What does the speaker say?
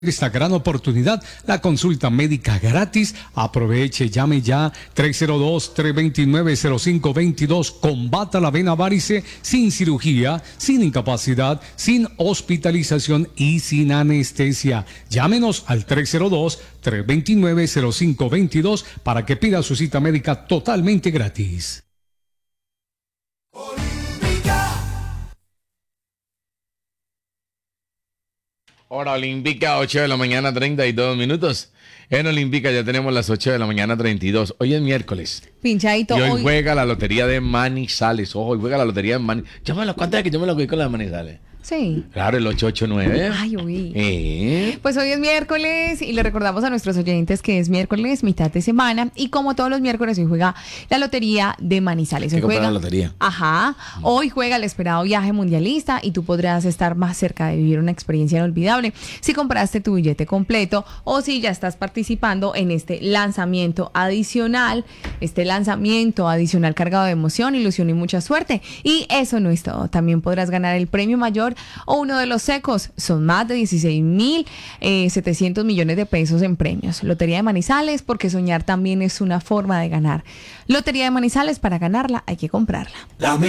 esta gran oportunidad, la consulta médica gratis. Aproveche, llame ya 302-329-0522. Combata la vena varice sin cirugía, sin incapacidad, sin hospitalización y sin anestesia. Llámenos al 302-329-0522 para que pida su cita médica totalmente gratis. Hora Olímpica, 8 de la mañana, 32 minutos. En Olímpica ya tenemos las 8 de la mañana, 32. Hoy es miércoles. Pinchadito. Y hoy juega la lotería de Manizales. Ojo, hoy juega la lotería de Manizales. Yo me lo cuento de que yo me lo voy con la de Manizales. Sí. Claro, el 889. Ay, uy. Pues hoy es miércoles y le recordamos a nuestros oyentes que es miércoles, mitad de semana. Y como todos los miércoles, hoy juega la lotería de Manizales. Hoy juega la lotería. Ajá. Hoy juega el esperado viaje mundialista y tú podrás estar más cerca de vivir una experiencia inolvidable si compraste tu billete completo o si ya estás participando en este lanzamiento adicional. Este lanzamiento adicional cargado de emoción, ilusión y mucha suerte. Y eso no es todo. También podrás ganar el premio mayor o uno de los secos. Son más de 16.700 millones de pesos en premios. Lotería de Manizales, porque soñar también es una forma de ganar. Lotería de Manizales, para ganarla hay que comprarla.